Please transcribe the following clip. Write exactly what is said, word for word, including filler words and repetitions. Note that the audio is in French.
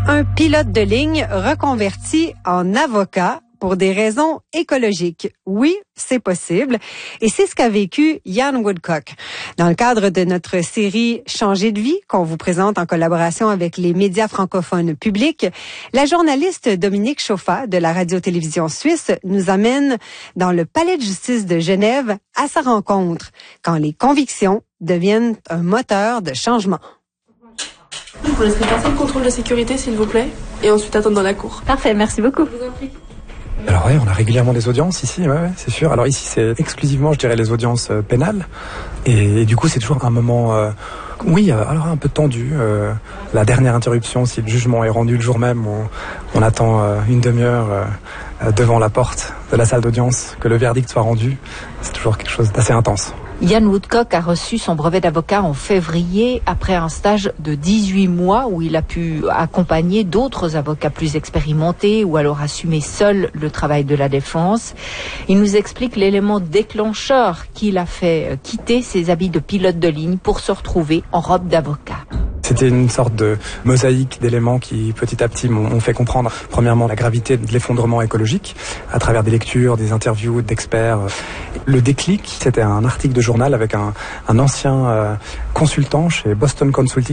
Un pilote de ligne reconverti en avocat pour des raisons écologiques. Oui, c'est possible. Et c'est ce qu'a vécu Ian Woodcock. Dans le cadre de notre série Changer de vie, qu'on vous présente en collaboration avec les médias francophones publics, la journaliste Dominique Chauffa de la radio-télévision suisse nous amène dans le palais de justice de Genève à sa rencontre, quand les convictions deviennent un moteur de changement. Je vous laisserai passer le contrôle de sécurité, s'il vous plaît, et ensuite attendre dans la cour. Parfait, merci beaucoup. Je vous en prie. Alors oui, on a régulièrement des audiences ici, ouais, ouais, c'est sûr. Alors ici, c'est exclusivement, je dirais, les audiences euh, pénales. Et, et du coup, c'est toujours un moment, euh, oui, euh, alors un peu tendu. Euh, la dernière interruption, si le jugement est rendu le jour même, on, on attend euh, une demi-heure euh, devant la porte de la salle d'audience que le verdict soit rendu. C'est toujours quelque chose d'assez intense. Ian Woodcock a reçu son brevet d'avocat en février après un stage de dix-huit mois où il a pu accompagner d'autres avocats plus expérimentés ou alors assumer seul le travail de la défense. Il nous explique l'élément déclencheur qui l'a fait quitter ses habits de pilote de ligne pour se retrouver en robe d'avocat. C'était une sorte de mosaïque d'éléments qui, petit à petit, m'ont fait comprendre, premièrement, la gravité de l'effondrement écologique, à travers des lectures, des interviews d'experts. Le déclic, c'était un article de journal avec un, un ancien euh, consultant chez Boston Consulting,